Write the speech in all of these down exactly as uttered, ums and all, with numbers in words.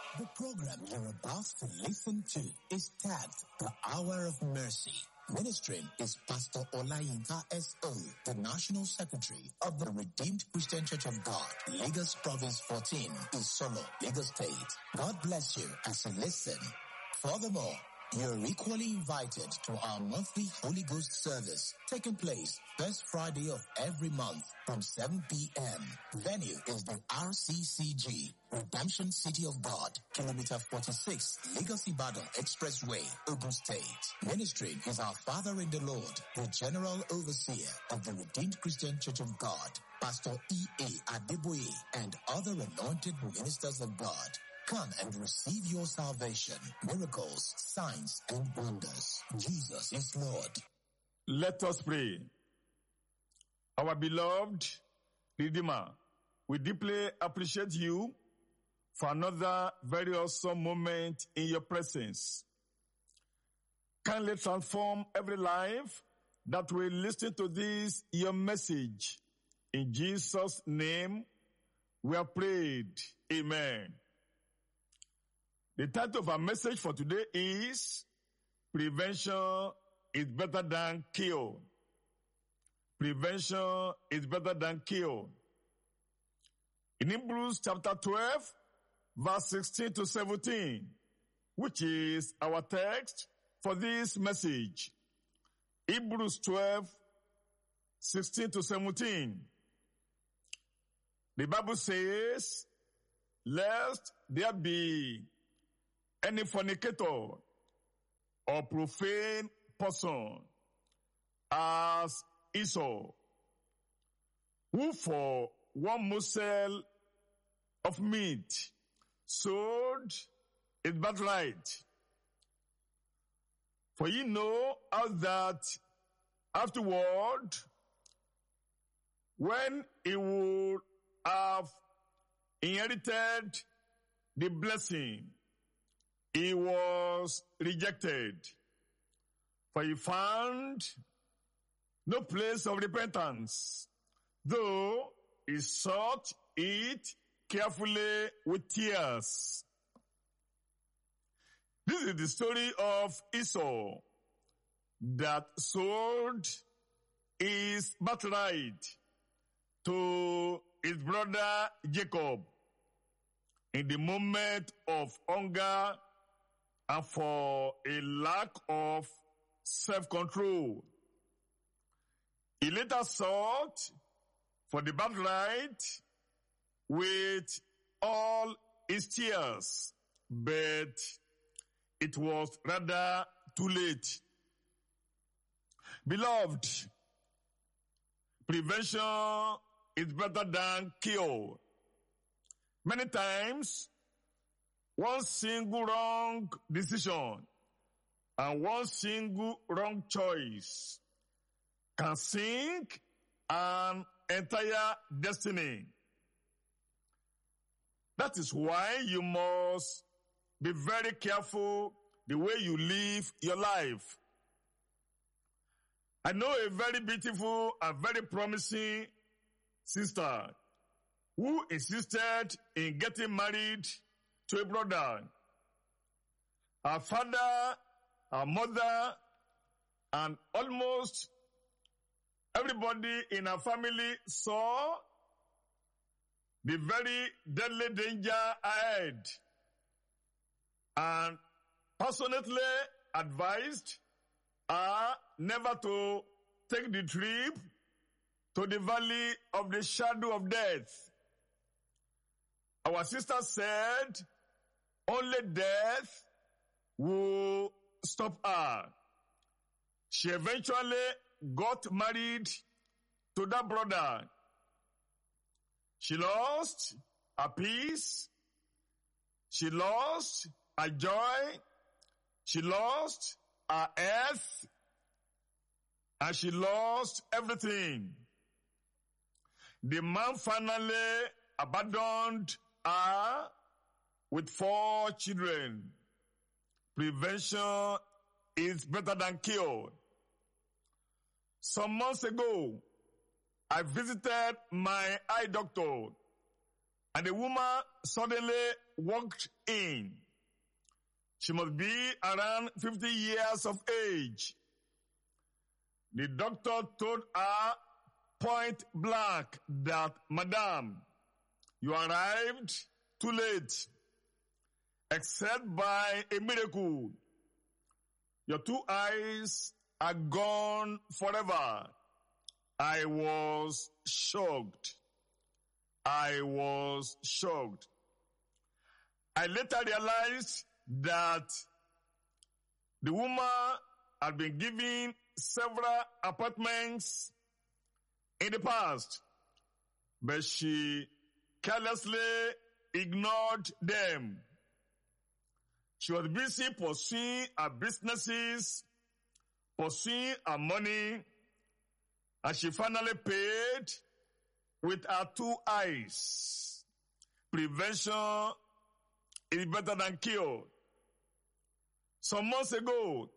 The program you're about to listen to is tagged The Hour of Mercy. Ministering is Pastor Olayinka S O, the National Secretary of the Redeemed Christian Church of God, Lagos Province fourteen, Isolo, Lagos State. God bless you as you listen. Furthermore, you're equally invited to our monthly Holy Ghost service, taking place first Friday of every month from seven p.m. Venue is the R C C G, Redemption City of God, Kilometer forty-six, Lagos Ibadan Expressway, Ogun State. Ministry is our Father in the Lord, the General Overseer of the Redeemed Christian Church of God, Pastor E A Adeboye, and other anointed ministers of God. Come and receive your salvation, miracles, signs, and wonders. Jesus is Lord. Let us pray. Our beloved Redeemer, we deeply appreciate you for another very awesome moment in your presence. Kindly transform every life that will listen to this, your message. In Jesus' name, we have prayed. Amen. The title of our message for today is Prevention is Better Than Cure. Prevention is better than cure. In Hebrews chapter twelve, verse sixteen to seventeen, which is our text for this message. Hebrews twelve, sixteen to seventeen. The Bible says, lest there be any fornicator or profane person as Esau, who for one morsel of meat sold his birthright. For ye know how that afterward, when he would have inherited the blessing, he was rejected, for he found no place of repentance, though he sought it carefully with tears. This is the story of Esau that sold his birthright to his brother Jacob in the moment of hunger and for a lack of self-control. He later sought for the birthright with all his tears, but it was rather too late. Beloved, prevention is better than cure. Many times, one single wrong decision and one single wrong choice can sink an entire destiny. That is why you must be very careful the way you live your life. I know a very beautiful and very promising sister who insisted in getting married to a brother. Her father, her mother, and almost everybody in her family saw the very deadly danger ahead and passionately advised her never to take the trip to the valley of the shadow of death. Our sister said only death will stop her. She eventually got married to that brother. She lost her peace. She lost her joy. She lost her health. And she lost everything. The man finally abandoned her with four children. Prevention is better than cure. Some months ago, I visited my eye doctor and the woman suddenly walked in. She must be around fifty years of age. The doctor told her point blank that, Madam, you arrived too late. Except by a miracle, your two eyes are gone forever. I was shocked. I was shocked. I later realized that the woman had been given several appointments in the past, but she carelessly ignored them. She was busy pursuing her businesses, pursuing her money, and she finally paid with her two eyes. Prevention is better than cure. Some months ago,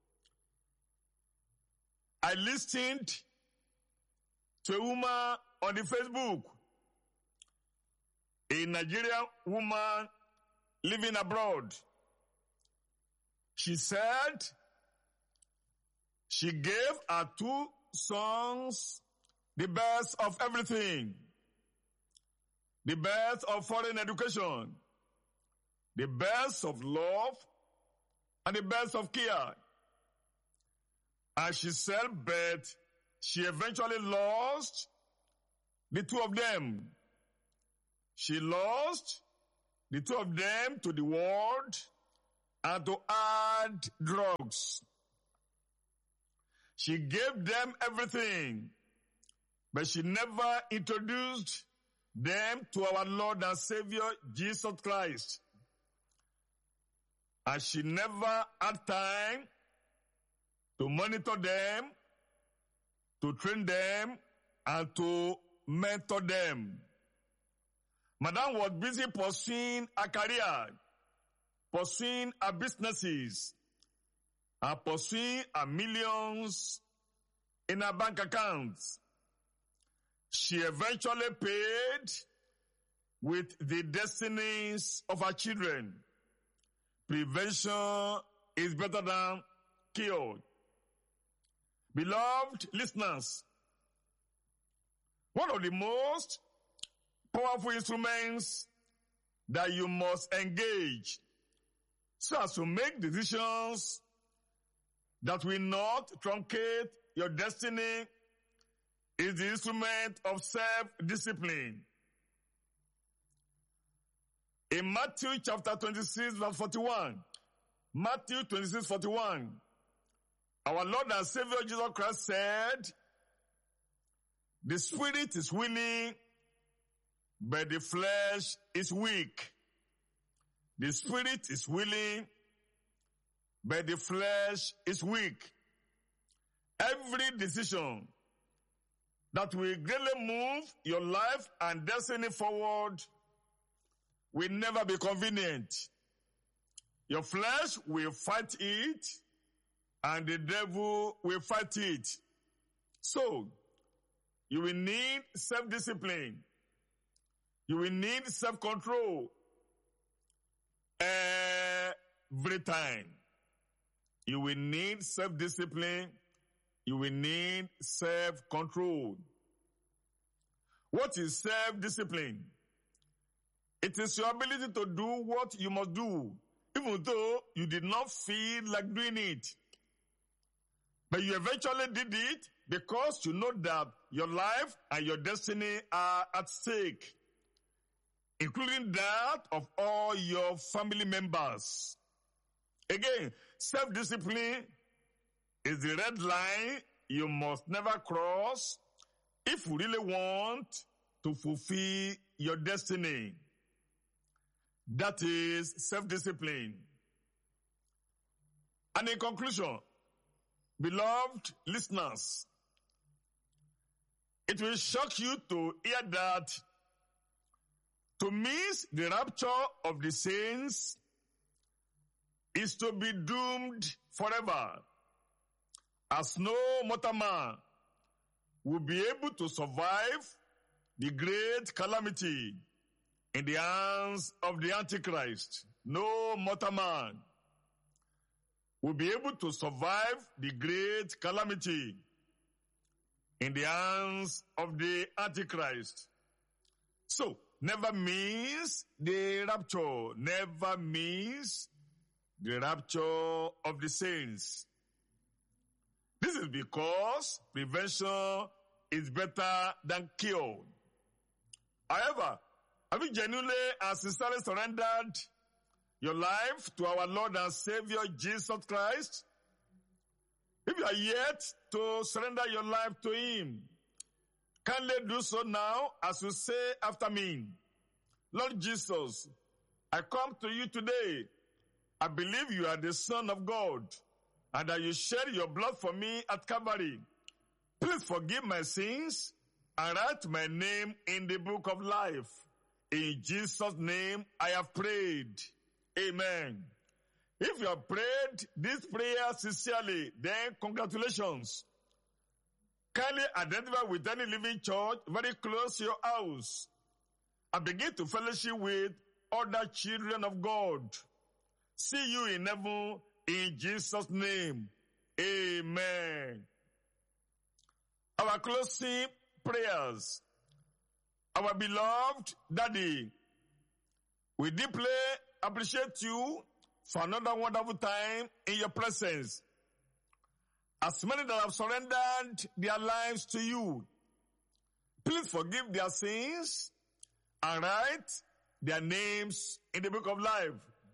I listened to a woman on the Facebook, a Nigerian woman living abroad. She said she gave her two sons the best of everything. The best of foreign education, the best of love, and the best of care. And she said, but she eventually lost the two of them. She lost the two of them to the world and to hard drugs. She gave them everything, but she never introduced them to our Lord and Savior, Jesus Christ. And she never had time to monitor them, to train them, and to mentor them. Madam was busy pursuing her career, pursuing her businesses, and pursuing her millions in her bank accounts. She eventually paid with the destinies of her children. Prevention is better than cure. Beloved listeners, one of the most powerful instruments that you must engage so as to make decisions that will not truncate your destiny is the instrument of self-discipline. In Matthew chapter twenty-six verse forty-one, Matthew twenty-six forty-one, our Lord and Savior Jesus Christ said, the spirit is willing, but the flesh is weak. The spirit is willing, but the flesh is weak. Every decision that will greatly move your life and destiny forward will never be convenient. Your flesh will fight it, and the devil will fight it. So, you will need self-discipline. You will need self-control every time. You will need self-discipline. You will need self-control. What is self-discipline? It is your ability to do what you must do, even though you did not feel like doing it. But you eventually did it because you know that your life and your destiny are at stake, including that of all your family members. Again, self-discipline is the red line you must never cross if you really want to fulfill your destiny. That is self-discipline. And in conclusion, beloved listeners, it will shock you to hear that to miss the rapture of the saints is to be doomed forever, as no mortal man will be able to survive the great calamity in the hands of the Antichrist. No mortal man will be able to survive the great calamity in the hands of the Antichrist. So, never miss the rapture. Never miss the rapture of the saints. This is because prevention is better than cure. However, have you genuinely and sincerely surrendered your life to our Lord and Savior Jesus Christ? If you are yet to surrender your life to Him, kindly do so now as you say after me. Lord Jesus, I come to you today. I believe you are the Son of God and that you shed your blood for me at Calvary. Please forgive my sins and write my name in the book of life. In Jesus' name I have prayed. Amen. If you have prayed this prayer sincerely, then congratulations. Kindly identify with any living church very close to your house and begin to fellowship with other children of God. See you in heaven in Jesus' name. Amen. Our closing prayers. Our beloved Daddy, we deeply appreciate you for another wonderful time in your presence. As many that have surrendered their lives to you, please forgive their sins and write their names in the book of life.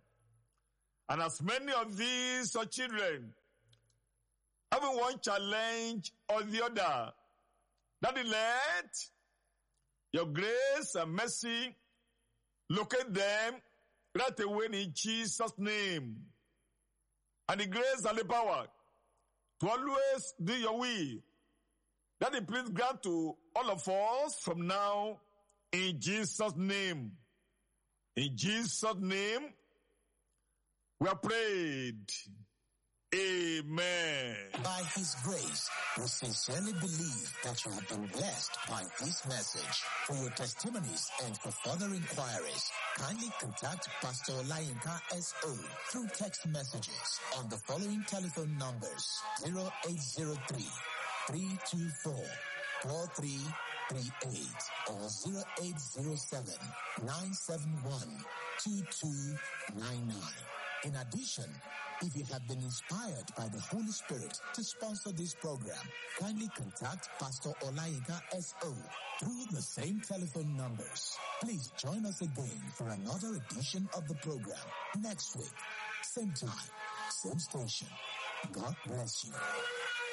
And as many of these are children, having one challenge or the other, Daddy, let your grace and mercy locate them right away in Jesus' name. And the grace and the power to always do your will. Daddy, please grant to all of us from now in Jesus' name. In Jesus' name, we are prayed. Amen. By His grace, we sincerely believe that you have been blessed by this message. For your testimonies and for further inquiries, kindly contact Pastor Olayinka S O through text messages on the following telephone numbers: zero eight zero three, three two four, four three three eight or zero eight zero seven, nine seven one, two two nine nine. In addition, if you have been inspired by the Holy Spirit to sponsor this program, kindly contact Pastor Olayinka S O through the same telephone numbers. Please join us again for another edition of the program next week. Same time, same station. God bless you.